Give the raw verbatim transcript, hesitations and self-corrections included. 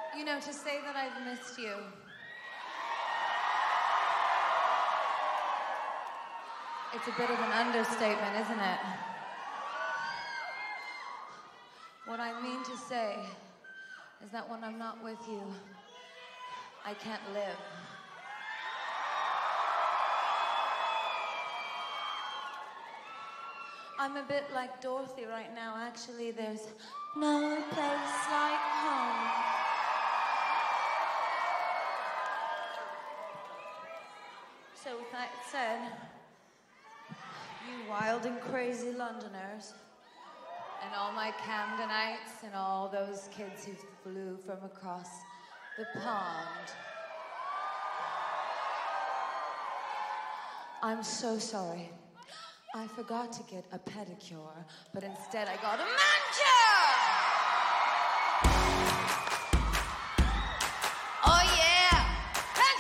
You know, to say that I've missed you. It's a bit of an understatement, isn't it? What I mean to say is that when I'm not with you, I can't live. I'm a bit like Dorothy right now. Actually, there's no place like home. So with that said, you wild and crazy Londoners, and all my Camdenites, and all those kids who flew from across the pond, I'm so sorry. I forgot to get a pedicure, but instead I got a manicure!